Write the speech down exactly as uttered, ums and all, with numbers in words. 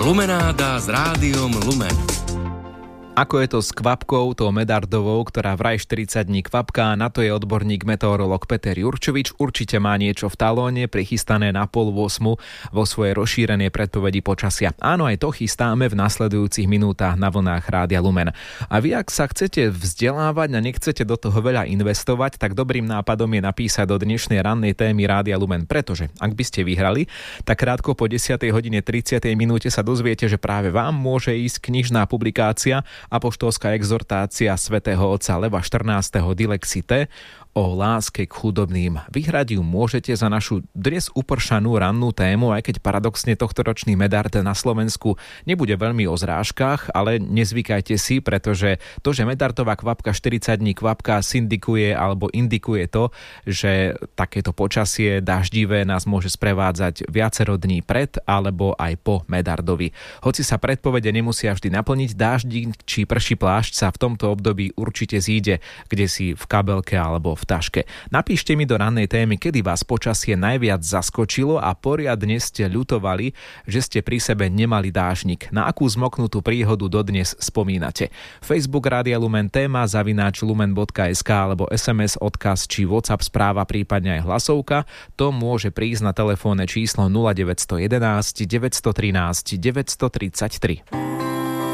Lumenáda s rádiom Lumen. Ako je to s kvapkou, tou medardovou, ktorá vraj štyridsať dní kvapká, na to je odborník meteorológ Peter Jurčovič. Určite má niečo v talóne, prichystané na pol osmu vo svojej rozšírenej predpovedi počasia. Áno, aj to chystáme v nasledujúcich minútach na vlnách Rádia Lumen. A vy, ak sa chcete vzdelávať a nechcete do toho veľa investovať, tak dobrým nápadom je napísať do dnešnej rannej témy Rádia Lumen, pretože ak by ste vyhrali, tak krátko po desiatej hodine tridsiatej minúte sa dozviete, že práve vám môže ísť knižná publikácia Apoštolská exhortácia svätého otca Leva štrnásteho Dilexite o láske k chudobným. Vyhrať ju môžete za našu dnes upršanú rannú tému, aj keď paradoxne tohtoročný medard na Slovensku nebude veľmi o zrážkach, ale nezvykajte si, pretože to, že medardová kvapka štyridsať dní kvapka syndikuje alebo indikuje to, že takéto počasie daždivé nás môže sprevádzať viacero dní pred alebo aj po medardovi. Hoci sa predpovede nemusia vždy naplniť, dáždik či prší plášť sa v tomto období určite zíde, kde si v kabelke alebo v taške. Napíšte mi do rannej témy, kedy vás počasie najviac zaskočilo a poriadne ste ľutovali, že ste pri sebe nemali dážnik. Na akú zmoknutú príhodu dodnes spomínate? Facebook Rádia Lumen, téma zavináč lumen bodka es ká alebo es em es odkaz či WhatsApp správa, prípadne aj hlasovka. To môže prísť na telefónne číslo nula deväť jeden jedna, deväť jedna tri, deväť tri tri.